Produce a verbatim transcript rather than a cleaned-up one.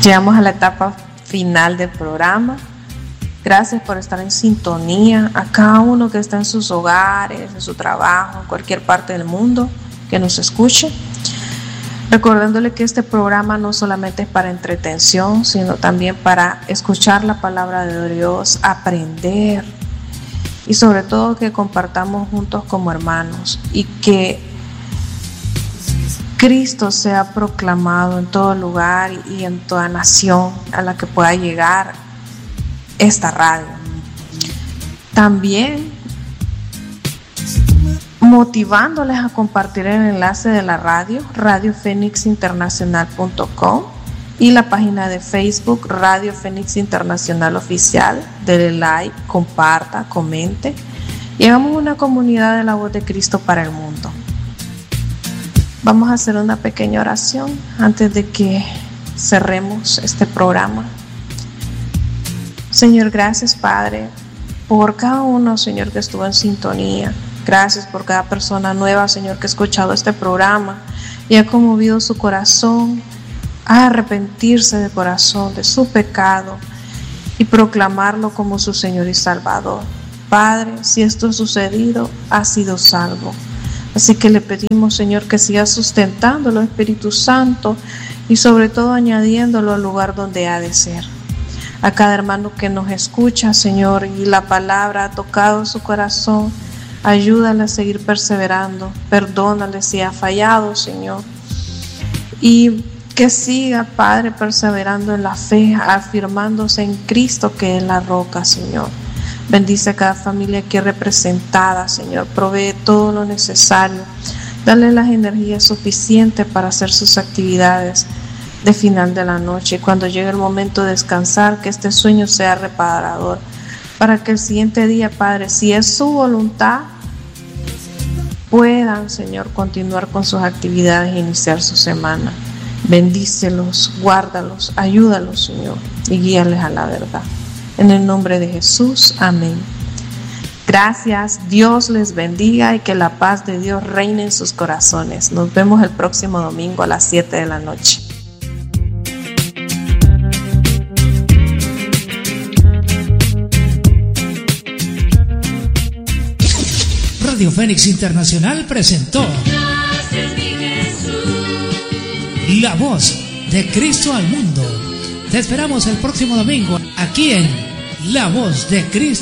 Llegamos a la etapa final del programa. Gracias por estar en sintonía. A cada uno que está en sus hogares, en su trabajo, en cualquier parte del mundo que nos escuche. Recordándole que este programa no solamente es para entretención, sino también para escuchar la palabra de Dios, aprender y sobre todo que compartamos juntos como hermanos y que Cristo sea proclamado en todo lugar y en toda nación a la que pueda llegar esta radio. También motivándoles a compartir el enlace de la radio, radio fénix internacional punto com, y la página de Facebook Radio Fénix Internacional Oficial. Dele like, comparta, comente y hagamos una comunidad de la voz de Cristo para el mundo. Vamos a hacer una pequeña oración antes de que cerremos este programa. Señor, gracias, Padre, por cada uno, Señor, que estuvo en sintonía. Gracias por cada persona nueva, Señor, que ha escuchado este programa y ha conmovido su corazón a arrepentirse de corazón de su pecado y proclamarlo como su Señor y Salvador. Padre, si esto ha sucedido, ha sido salvo. Así que le pedimos, Señor, que siga sustentándolo, Espíritu Santo, y sobre todo añadiéndolo al lugar donde ha de ser. A cada hermano que nos escucha, Señor, y la palabra ha tocado su corazón, ayúdale a seguir perseverando, perdónale si ha fallado, Señor, y que siga, Padre, perseverando en la fe, afirmándose en Cristo, que es la roca, Señor. Bendice a cada familia aquí representada, Señor. Provee todo lo necesario. Dale las energías suficientes para hacer sus actividades de final de la noche. Y cuando llegue el momento de descansar, que este sueño sea reparador. Para que el siguiente día, Padre, si es su voluntad, puedan, Señor, continuar con sus actividades e iniciar su semana. Bendícelos, guárdalos, ayúdalos, Señor, y guíales a la verdad. En el nombre de Jesús, amén. Gracias, Dios les bendiga y que la paz de Dios reine en sus corazones. Nos vemos el próximo domingo a las siete de la noche. Radio Fénix Internacional presentó La Voz de Cristo al Mundo. Te esperamos el próximo domingo aquí en La Voz de Cristo.